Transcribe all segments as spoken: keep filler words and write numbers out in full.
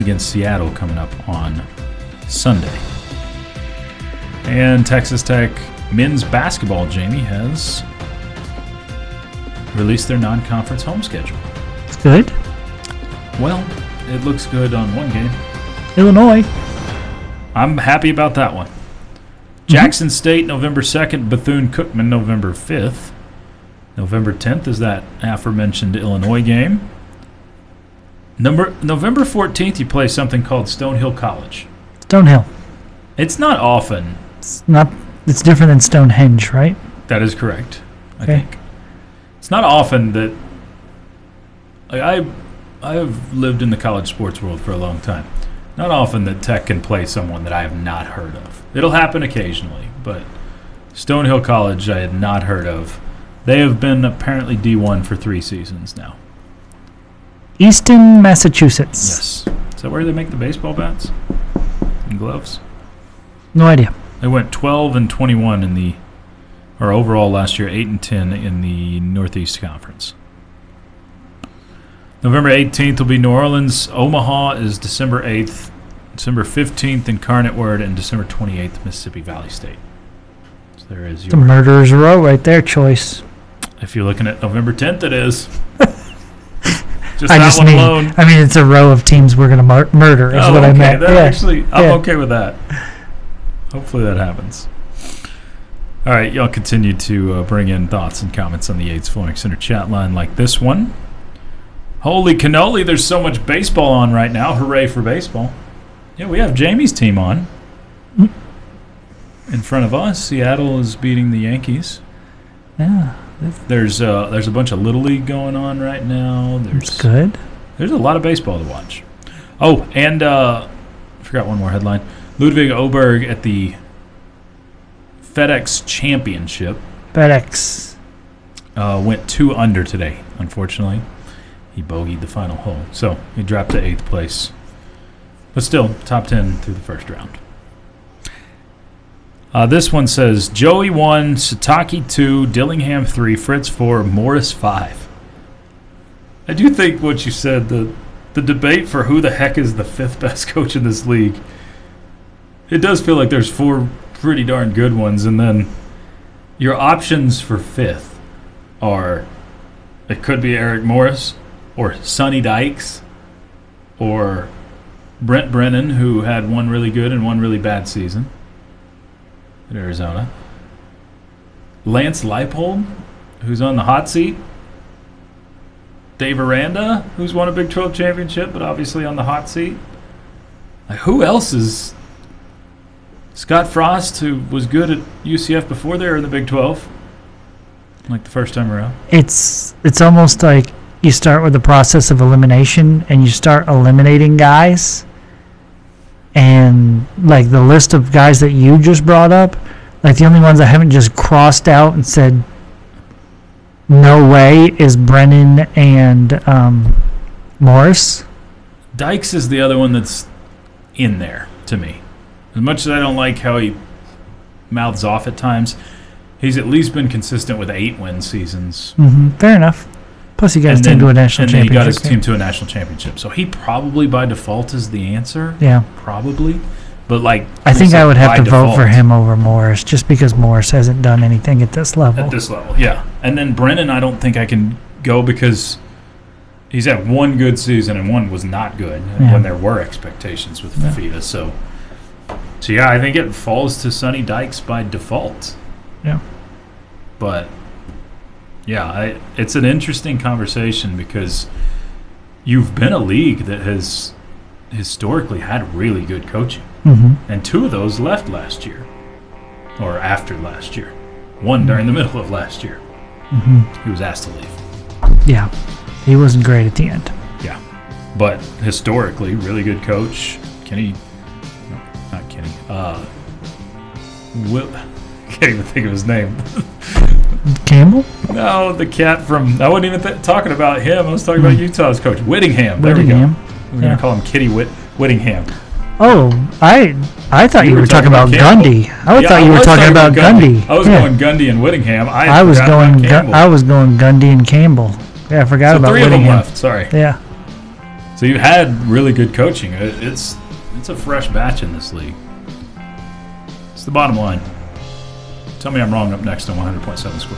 against Seattle coming up on Sunday. And Texas Tech men's basketball, Jamie, has released their non-conference home schedule. It's good. Well, it looks good on one game. Illinois. I'm happy about that one. Jackson mm-hmm. State, November second. Bethune-Cookman, November fifth. November tenth is that aforementioned Illinois game. Number, November fourteenth, you play something called Stonehill College. Stonehill. It's not often. It's not. It's different than Stonehenge, right? That is correct, I okay. think. It's not often that... Like I, I have lived in the college sports world for a long time. Not often that Tech can play someone that I have not heard of. It'll happen occasionally, but Stonehill College I had not heard of. They have been apparently D one for three seasons now. Easton, Massachusetts. Yes. Is that where they make the baseball bats and gloves? No idea. They went twelve and twenty-one in the, or overall last year, eight and ten in the Northeast Conference. November eighteenth will be New Orleans. Omaha is December eighth. December fifteenth, Incarnate Word, and December twenty-eighth, Mississippi Valley State. So there is your... The murderer's row right there, choice. If you're looking at November tenth, it is. Just I that just one mean, alone. I mean, it's a row of teams we're going to mur- murder, is oh, what okay. I meant. That yeah. Actually, I'm yeah. okay with that. Hopefully that happens. All right, y'all continue to uh, bring in thoughts and comments on the Yates Flooring Center chat line like this one. Holy cannoli, there's so much baseball on right now. Hooray for baseball. Yeah, we have Jamie's team on. In front of us, Seattle is beating the Yankees. Yeah. There's uh, there's a bunch of Little League going on right now. There's That's good. There's a lot of baseball to watch. Oh, and uh, I forgot one more headline. Ludwig Oberg at the FedEx Championship. FedEx. Uh, went two under today, unfortunately. He bogeyed the final hole. So he dropped to eighth place. But still, top ten through the first round. Uh, this one says, Joey one, Sataki two, Dillingham three, Fritz four, Morris five. I do think what you said, the the debate for who the heck is the fifth best coach in this league, it does feel like there's four pretty darn good ones, and then your options for fifth are, it could be Eric Morris, or Sonny Dykes, or Brent Brennan, who had one really good and one really bad season in Arizona. Lance Leipold, who's on the hot seat. Dave Aranda, who's won a Big twelve championship, but obviously on the hot seat. Like, who else is... Scott Frost, who was good at U C F before they were in the Big twelve, like the first time around. It's it's almost like you start with the process of elimination, and you start eliminating guys, and like the list of guys that you just brought up, like the only ones I haven't just crossed out and said no way is Brennan and um, Morris. Dykes is the other one that's in there to me. As much as I don't like how he mouths off at times, he's at least been consistent with eight win seasons. Mm-hmm. Fair enough. Plus, he got his team to a national and championship. And then he got his team to a national championship. So he probably by default is the answer. Yeah. Probably. But, like, I think I would have to default, vote for him over Morris just because Morris hasn't done anything at this level. At this level, yeah. And then Brennan, I don't think I can go because he's had one good season and one was not good Yeah. when there were expectations with Yeah. Fafita. So, so, yeah, I think it falls to Sonny Dykes by default. Yeah. But, yeah, I, it's an interesting conversation because you've been a league that has historically had really good coaching. Mm-hmm. And two of those left last year, or after last year. One during the middle of last year. Mm-hmm. He was asked to leave. Yeah, he wasn't great at the end. Yeah, but historically, really good coach. Kenny, no, not Kenny. Uh, Will, can't even think of his name. Campbell? No, the cat from. I wasn't even th- talking about him. I was talking about Utah's coach, Whittingham. There Whittingham. we go. We're Yeah. gonna call him Kitty Whit- Whittingham. Oh, I I thought you, You were, were talking, talking about about Gundy. I Yeah, thought you I were was talking, about Gundy. I was yeah. going Gundy and Whittingham. I, I was going. about Gu- Campbell. I was going Gundy and Campbell. Yeah, I forgot so about three Whittingham. of them left. Sorry. Yeah. So you had really good coaching. It, it's it's a fresh batch in this league. It's the bottom line. Tell me I'm wrong up next on one hundred point seven Score.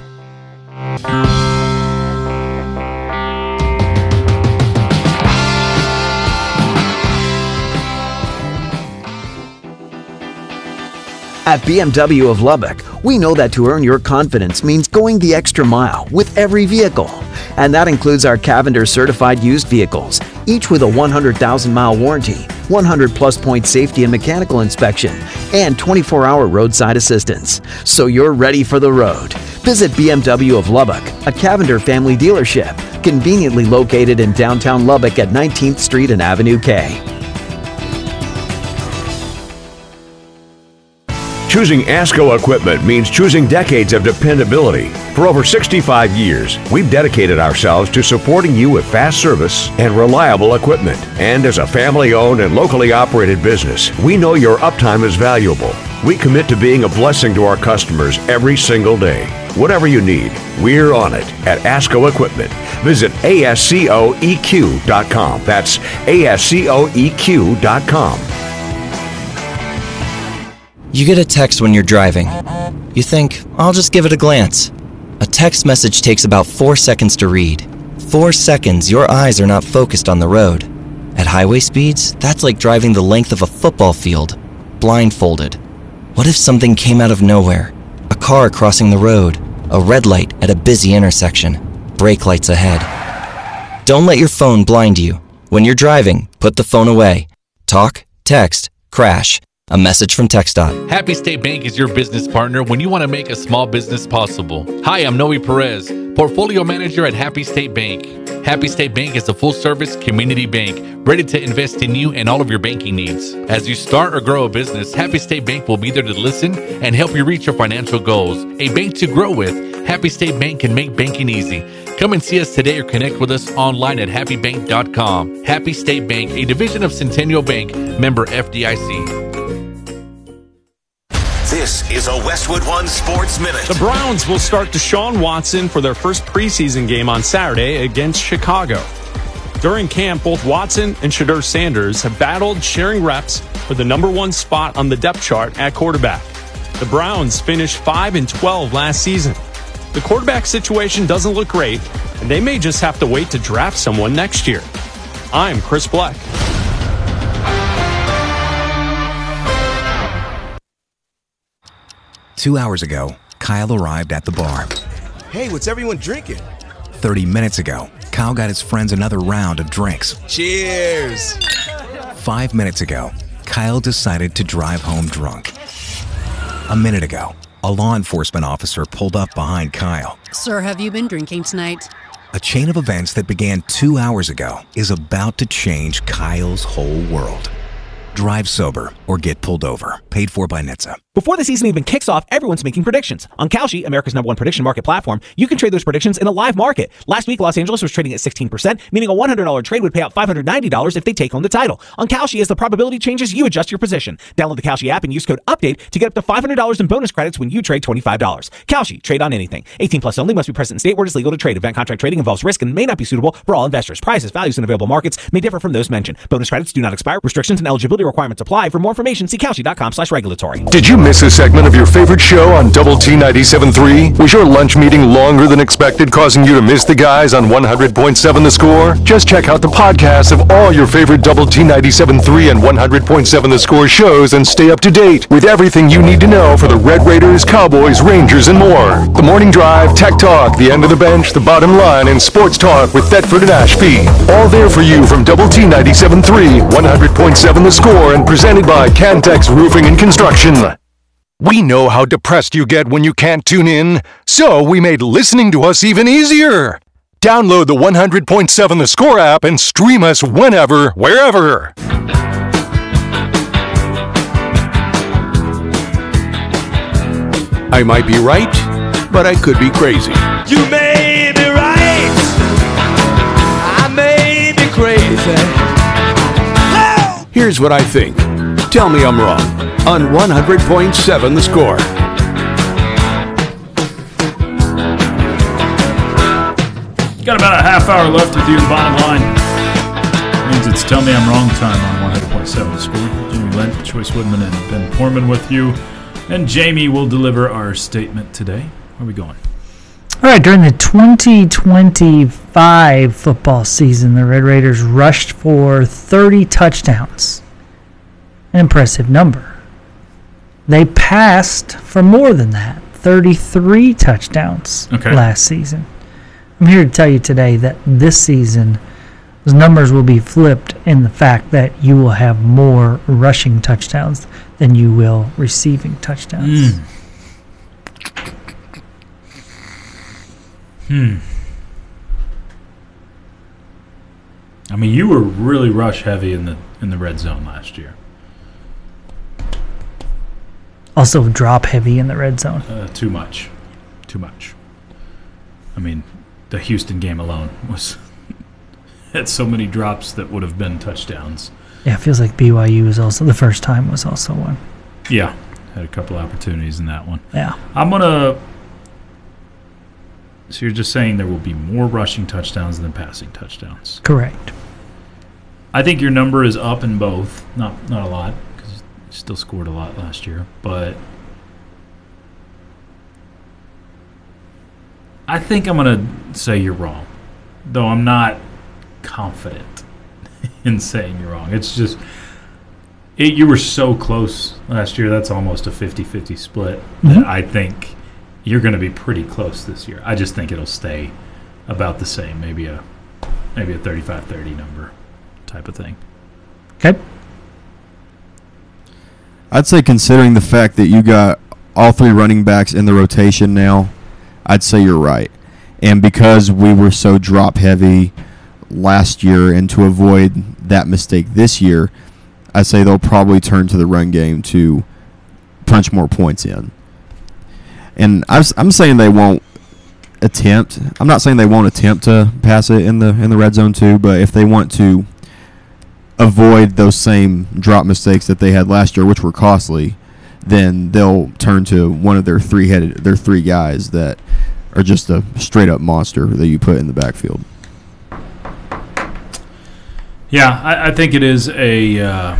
At B M W of Lubbock, we know that to earn your confidence means going the extra mile with every vehicle. And that includes our Cavender certified used vehicles, each with a one hundred thousand mile warranty, one hundred plus point safety and mechanical inspection, and twenty-four hour roadside assistance. So you're ready for the road. Visit B M W of Lubbock, a Cavender family dealership, conveniently located in downtown Lubbock at nineteenth Street and Avenue K. Choosing ASCO equipment means choosing decades of dependability. For over sixty-five years, we've dedicated ourselves to supporting you with fast service and reliable equipment. And as a family-owned and locally operated business, we know your uptime is valuable. We commit to being a blessing to our customers every single day. Whatever you need, we're on it at ASCO Equipment. Visit A S C O E Q dot com. That's A S C O E Q dot com. You get a text when you're driving. You think, I'll just give it a glance. A text message takes about four seconds to read. Four seconds, your eyes are not focused on the road. At highway speeds, that's like driving the length of a football field, blindfolded. What if something came out of nowhere? A car crossing the road, a red light at a busy intersection, brake lights ahead. Don't let your phone blind you. When you're driving, put the phone away. Talk, text, crash. A message from TxDOT. Happy State Bank is your business partner when you want to make a small business possible. Hi, I'm Noe Perez, Portfolio Manager at Happy State Bank. Happy State Bank is a full-service community bank ready to invest in you and all of your banking needs. As you start or grow a business, Happy State Bank will be there to listen and help you reach your financial goals. A bank to grow with, Happy State Bank can make banking easy. Come and see us today or connect with us online at happy bank dot com. Happy State Bank, a division of Centennial Bank, member F D I C. This is a Westwood One Sports Minute. The Browns will start Deshaun Watson for their first preseason game on Saturday against Chicago. During camp, both Watson and Shedeur Sanders have battled, sharing reps for the number one spot on the depth chart at quarterback. The Browns finished five and twelve last season. The quarterback situation doesn't look great, and they may just have to wait to draft someone next year. I'm Chris Bleck. Two hours ago, Kyle arrived at the bar. Hey, what's everyone drinking? Thirty minutes ago, Kyle got his friends another round of drinks. Cheers! Five minutes ago, Kyle decided to drive home drunk. A minute ago, a law enforcement officer pulled up behind Kyle. Sir, have you been drinking tonight? A chain of events that began two hours ago is about to change Kyle's whole world. Drive sober or get pulled over. Paid for by N H T S A. Before the season even kicks off, everyone's making predictions. On Kalshi, America's number one prediction market platform, you can trade those predictions in a live market. Last week, Los Angeles was trading at sixteen percent, meaning a one hundred dollars trade would pay out five hundred ninety dollars if they take home the title. On Kalshi, as the probability changes, you adjust your position. Download the Kalshi app and use code UPDATE to get up to five hundred dollars in bonus credits when you trade twenty-five dollars. Kalshi, trade on anything. eighteen plus only, must be present in state where it is legal to trade. Event contract trading involves risk and may not be suitable for all investors. Prices, values, and available markets may differ from those mentioned. Bonus credits do not expire. Restrictions and eligibility requirements apply. For more information, see Kalshi dot com slash regulatory. Did you miss a segment of your favorite show on Double T ninety-seven point three? Was your lunch meeting longer than expected, causing you to miss the guys on one hundred point seven The Score? Just check out the podcasts of all your favorite Double T ninety-seven point three and one hundred point seven The Score shows and stay up to date with everything you need to know for the Red Raiders, Cowboys, Rangers, and more. The Morning Drive, Tech Talk, The End of the Bench, The Bottom Line, and Sports Talk with Thetford and Ashby. All there for you from Double T ninety-seven point three, one hundred point seven The Score, and presented by Cantex Roofing and Construction. We know how depressed you get when you can't tune in, so we made listening to us even easier. Download the one hundred point seven The Score app and stream us whenever, wherever. I might be right, but I could be crazy. You may be right. I may be crazy. Here's what I think. Tell me I'm wrong on one hundred point seven The Score. Got about a half hour left with you, the bottom line. means it's Tell Me I'm Wrong time on one hundred point seven The Score. Jamie Lent, Choice Woodman, and Ben Porman with you. And Jamie will deliver our statement today. Where are we going? All right, during the twenty twenty-five football season, the Red Raiders rushed for thirty touchdowns. An impressive number. They passed for more than that, thirty-three touchdowns okay. last season. I'm here to tell you today that this season, those numbers will be flipped in the fact that you will have more rushing touchdowns than you will receiving touchdowns. Mm. Hmm. I mean, you were really rush heavy in the in the red zone last year. Also drop heavy in the red zone. Uh, too much. Too much. I mean, the Houston game alone was had so many drops that would have been touchdowns. Yeah, it feels like B Y U was also, the first time was also one. Yeah, had a couple opportunities in that one. Yeah. I'm going to... So you're just saying there will be more rushing touchdowns than passing touchdowns. Correct. I think your number is up in both. Not not a lot, because you still scored a lot last year. But I think I'm going to say you're wrong. Though I'm not confident in saying you're wrong. It's just, it, you were so close last year. That's almost a fifty-fifty split. Mm-hmm. That I think you're going to be pretty close this year. I just think it'll stay about the same, maybe a maybe a thirty-five thirty number type of thing. Okay. I'd say considering the fact that you got all three running backs in the rotation now, I'd say you're right. And because we were so drop heavy last year, and to avoid that mistake this year, I'd say they'll probably turn to the run game to punch more points in. And I'm saying they won't attempt. I'm not saying they won't attempt to pass it in the in the red zone too, but if they want to avoid those same drop mistakes that they had last year, which were costly, then they'll turn to one of their three headed their three guys that are just a straight up monster that you put in the backfield. Yeah, I, I think it is a. Uh,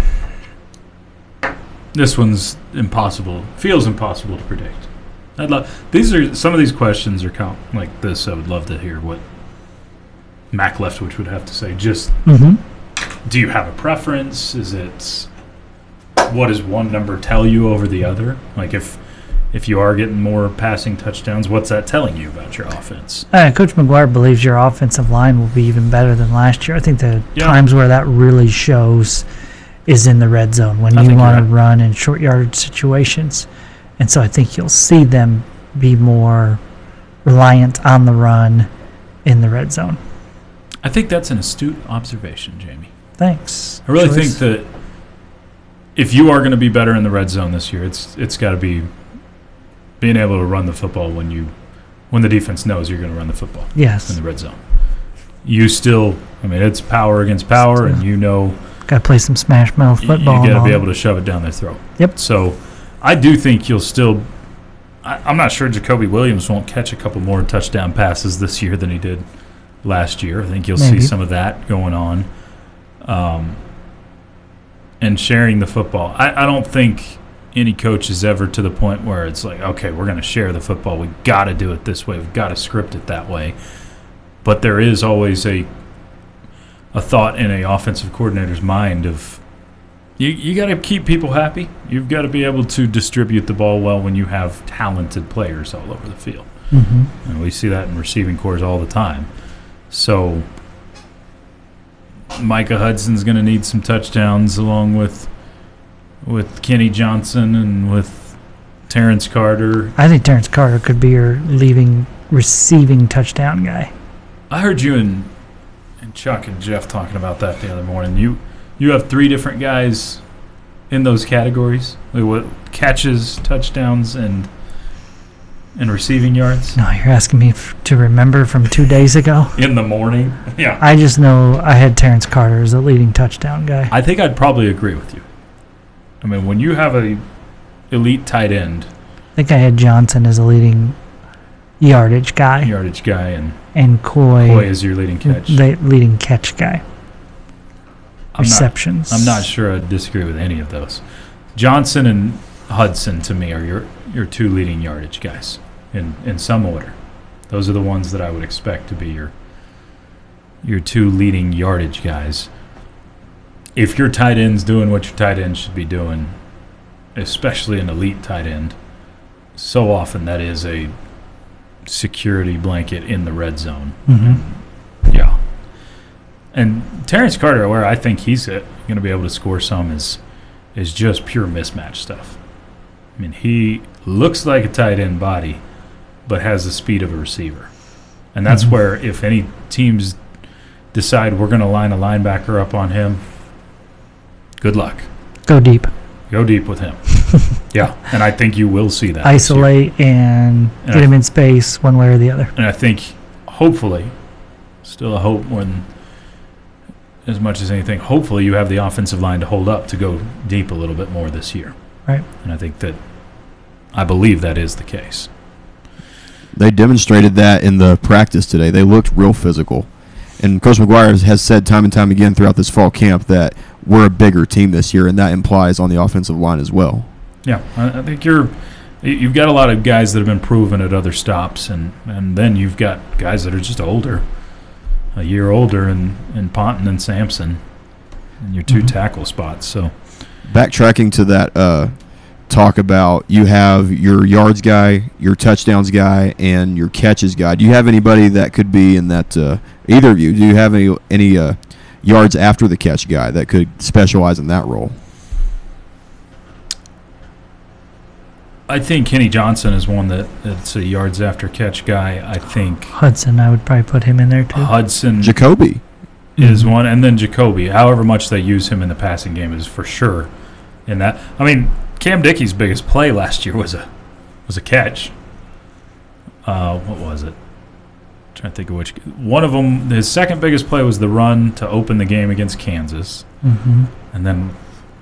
this one's impossible. Feels impossible to predict. I'd love. These are some of these questions are com- like this. I would love to hear what Mac Leftwich would have to say. Just, mm-hmm. do you have a preference? Is it what does one number tell you over the other? Like if if you are getting more passing touchdowns, what's that telling you about your offense? Uh, Coach McGuire believes your offensive line will be even better than last year. I think the yeah. times where that really shows is in the red zone when I you want right. to run in short yardage situations. And so I think you'll see them be more reliant on the run in the red zone. I think that's an astute observation, Jamie. Thanks. I really Choice. think that if you are going to be better in the red zone this year, it's it's got to be being able to run the football when you when the defense knows you're going to run the football. Yes. In the red zone. You still, I mean, it's power against power, still. And you know. Got to play some smash mouth football. You got to be able to shove it down their throat. Yep. So I do think you'll still. I, I'm not sure Jacoby Williams won't catch a couple more touchdown passes this year than he did last year. I think you'll Maybe. see some of that going on. Um, and sharing the football. I, I don't think any coach is ever to the point where it's like, okay, we're going to share the football. We got to do it this way. We've got to script it that way. But there is always a a thought in a offensive coordinator's mind of you you got to keep people happy. You've got to be able to distribute the ball well when you have talented players all over the field. Mm-hmm. And we see that in receiving corps all the time. So Micah Hudson's going to need some touchdowns along with with Kenny Johnson and with Terrence Carter. I think Terrence Carter could be your leading receiving touchdown guy. I heard you and, and Chuck and Jeff talking about that the other morning. You you have three different guys in those categories. Like what catches, touchdowns, and and receiving yards. No, you're asking me f- to remember from two days ago? In the morning? Yeah. I just know I had Terrence Carter as the leading touchdown guy. I think I'd probably agree with you. I mean, when you have a elite tight end. I think I had Johnson as a leading yardage guy. Yardage guy and and Coy. Coy is your leading catch. The leading catch guy. I'm receptions. Not, I'm not sure I disagree with any of those. Johnson and Hudson, to me, are your, your two leading yardage guys in, in some order. Those are the ones that I would expect to be your your two leading yardage guys. If your tight end's doing what your tight end should be doing, especially an elite tight end, so often that is a security blanket in the red zone. Mm-hmm. Yeah. And Terrence Carter, where I think he's going to be able to score some, is is just pure mismatch stuff. I mean, he looks like a tight end body, but has the speed of a receiver. And that's Mm-hmm. where if any teams decide we're going to line a linebacker up on him, good luck. Go deep. Go deep with him. Yeah, and I think you will see that. this year. Isolate and, And get I- him in space one way or the other. And I think, hopefully, still a hope more than as much as anything, hopefully you have the offensive line to hold up to go deep a little bit more this year. Right. And I think that, I believe that is the case. They demonstrated that in the practice today. They looked real physical. And Coach McGuire has said time and time again throughout this fall camp that we're a bigger team this year, and that implies on the offensive line as well. Yeah, I, I think you're you've got a lot of guys that have been proven at other stops, and, and then you've got guys that are just older, a year older, in, in Ponton and Sampson, in your two Mm-hmm. tackle spots. So Backtracking to that uh, talk about you have your yards guy, your touchdowns guy, and your catches guy. Do you have anybody that could be in that? Uh, either of you, do you have any any uh, yards after the catch guy that could specialize in that role? I think Kenny Johnson is one that that's a yards after catch guy. I think Hudson, I would probably put him in there too. Hudson Jacoby is one, and then Jacoby. However much they use him in the passing game is for sure in that. I mean, Cam Dickey's biggest play last year was a was a catch. Uh, what was it? I'm trying to think of which one of them. His second biggest play was the run to open the game against Kansas, Mm-hmm. and then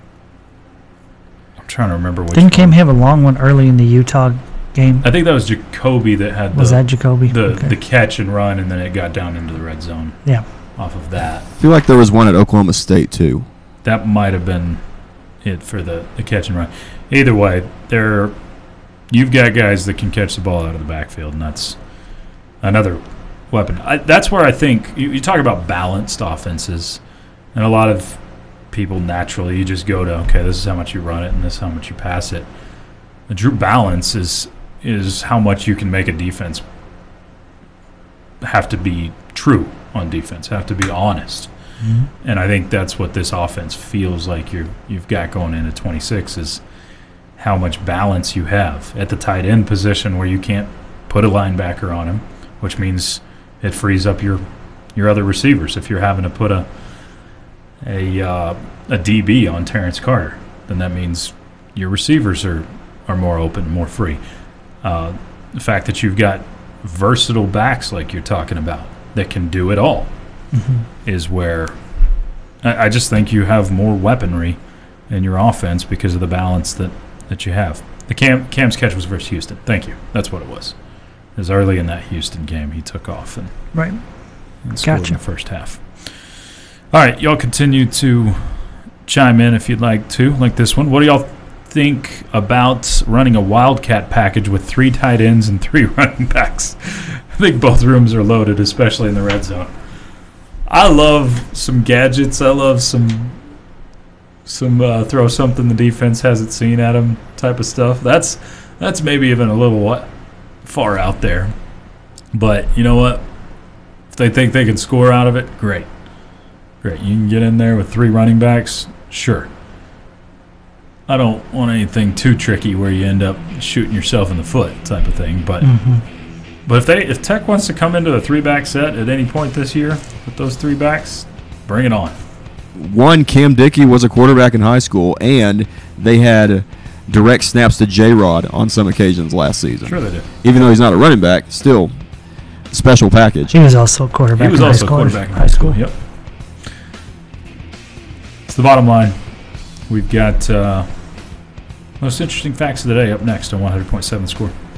I'm trying to remember which. Didn't Cam one. have a long one early in the Utah game? I think that was Jacoby that had Was the, that Jacoby? the Okay. the catch and run, and then it got down into the red zone. Yeah. Off of that. I feel like there was one at Oklahoma State too. That might have been it for the, the catch and run. Either way, there you've got guys that can catch the ball out of the backfield, and that's another weapon. I, that's where I think you, you talk about balanced offenses, and a lot of people naturally you just go to, okay, this is how much you run it and this is how much you pass it. The true balance is is how much you can make a defense have to be true on defense, have to be honest. Mm-hmm. And I think that's what this offense feels like you're, you've got going into twenty-six is how much balance you have at the tight end position where you can't put a linebacker on him, which means it frees up your your other receivers. If you're having to put a a uh, a D B on Terrence Carter, then that means your receivers are, are more open, more free. Uh, the fact that you've got versatile backs like you're talking about that can do it all Mm-hmm. is where I, I just think you have more weaponry in your offense because of the balance that, that you have. The Cam Cam's catch was versus Houston. Thank you. That's what it was. It was early in that Houston game. He took off and, Right. and scored Gotcha. in the first half. All right, y'all continue to chime in if you'd like to, like this one. What do y'all think about running a Wildcat package with three tight ends and three running backs? I think both rooms are loaded, especially in the red zone. I love some gadgets. I love some some uh, throw something the defense hasn't seen at them type of stuff. That's that's maybe even a little what far out there. But you know what? If they think they can score out of it, great. Great. You can get in there with three running backs, sure. I don't want anything too tricky where you end up shooting yourself in the foot type of thing. But Mm-hmm. but if they if Tech wants to come into a three back set at any point this year with those three backs, bring it on. One, Cam Dickey was a quarterback in high school, and they had direct snaps to J-Rod on some occasions last season. Sure they did. Even though he's not a running back, still special package. He was also a quarterback He was in also a high school. quarterback in high school. Yep. It's the bottom line. We've got uh, most interesting facts of the day up next on one hundred point seven Score.